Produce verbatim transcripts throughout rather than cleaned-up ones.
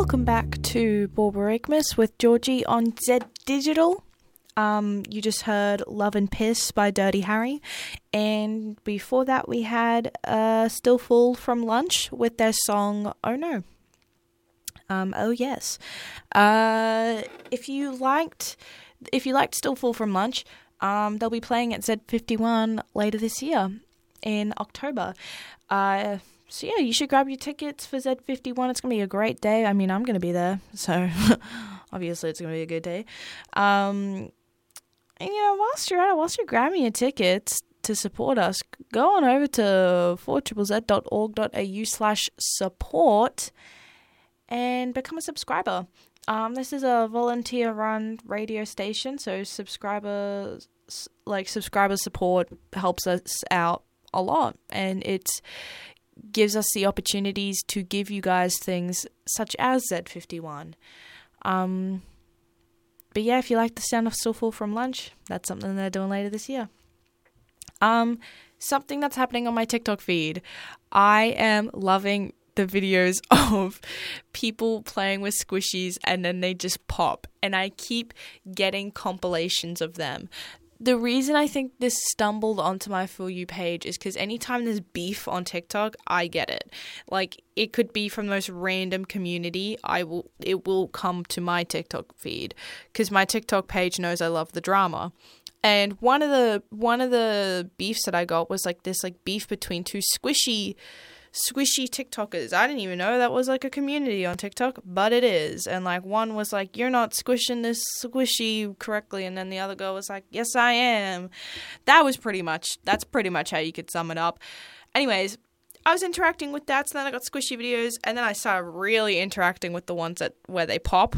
Welcome back to Borborygmus with Georgie on Z Digital. Um, you just heard Love and Piss by Dirty Harry, and before that we had uh, Still Full from Lunch with their song Oh No. Um, oh yes. Uh, if you liked, if you liked Still Full from Lunch, um, they'll be playing at Z fifty-one later this year in October. Uh, so yeah, you should grab your tickets for Z fifty-one. It's gonna be a great day. I mean, I'm gonna be there, so obviously it's gonna be a good day. Um, and you know, whilst you're at it, whilst you're grabbing your tickets to support us, go on over to four z z z dot org dot a u slash support and become a subscriber. Um, this is a volunteer-run radio station, so subscribers, like subscriber support helps us out a lot, and it gives us the opportunities to give you guys things such as Z fifty-one. Um, but yeah, if you like the sound of Still Full from Lunch, that's something they're doing later this year. Um, something that's happening on my TikTok feed. I am loving the videos of people playing with squishies and then they just pop, and I keep getting compilations of them. The reason I think this stumbled onto my For You page is because anytime there's beef on TikTok, I get it. Like, it could be from the most random community. I will, it will come to my TikTok feed because my TikTok page knows I love the drama. And one of the one of the beefs that I got was like this like beef between two squishy squishy TikTokers. I didn't even know that was like a community on TikTok, but it is. And like one was like, you're not squishing this squishy correctly, and then the other girl was like, yes I am. That was pretty much that's pretty much how you could sum it up. Anyways, I was interacting with that, so then I got squishy videos, and then I started really interacting with the ones that where they pop.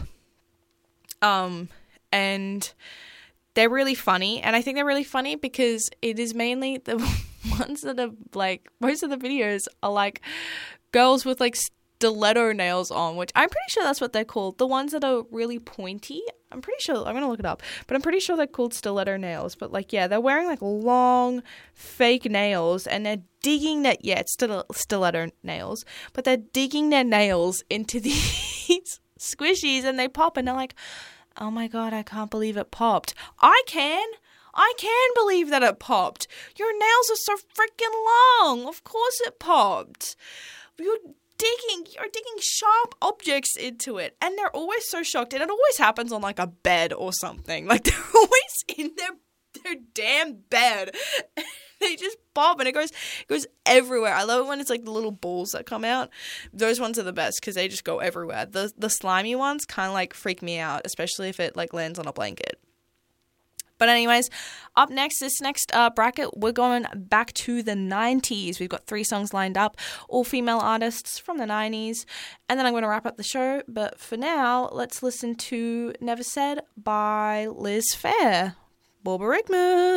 Um and they're really funny, and I think they're really funny because it is mainly the ones that are, like, most of the videos are, like, girls with, like, stiletto nails on, which I'm pretty sure that's what they're called. The ones that are really pointy, I'm pretty sure, I'm gonna look it up, but I'm pretty sure they're called stiletto nails. But, like, yeah, they're wearing, like, long, fake nails, and they're digging that, yeah, it's still stiletto nails, but they're digging their nails into these squishies, and they pop, and they're like, oh my god, I can't believe it popped. I can. I can believe that it popped. Your nails are so freaking long. Of course it popped. You're digging, you're digging sharp objects into it. And they're always so shocked. And it always happens on like a bed or something. Like they're always in their, their damn bed. They just pop and it goes it goes everywhere. I love it when it's like the little balls that come out. Those ones are the best because they just go everywhere. The the slimy ones kind of like freak me out, especially if it like lands on a blanket. But anyways, up next, this next uh, bracket, we're going back to the nineties. We've got three songs lined up, all female artists from the nineties. And then I'm going to wrap up the show. But for now, let's listen to Never Said by Liz Phair. Borborygmus.